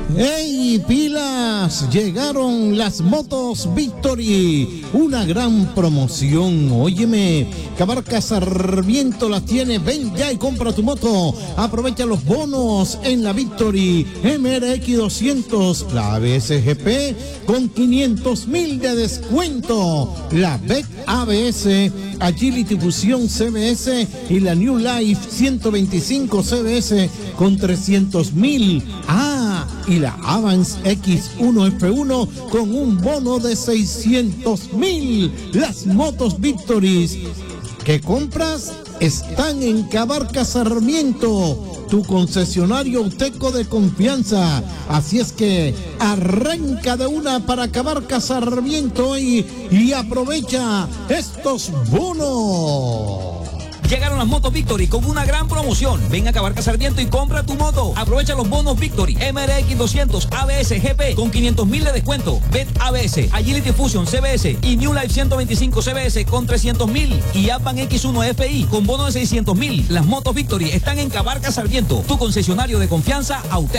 ¡Hey, pilas! Llegaron las motos Victory, una gran promoción. Óyeme, Cabarca Sarmiento las tiene. Ven ya y compra tu moto. Aprovecha los bonos en la Victory MRX 200, la ABS-GP con 500,000 de descuento. La BEC ABS, Agility Fusion CBS y la New Life 125 CBS con 300,000. Y la Avance X1 F1 con un bono de 600,000. Las motos Victorys que compras están en Cabarca Sarmiento, tu concesionario Auteco de confianza. Así es que arranca de una para Cabarca Sarmiento y aprovecha estos bonos. Llegaron las motos Victory con una gran promoción. Ven a Cabarca Sarmiento y compra tu moto. Aprovecha los bonos Victory MRX 200 ABS GP con 500,000 de descuento. BET ABS, Agility Fusion CBS y New Life 125 CBS con 300,000. Y Advan X1 FI con bono de 600,000. Las motos Victory están en Cabarca Sarmiento, tu concesionario de confianza Auteco.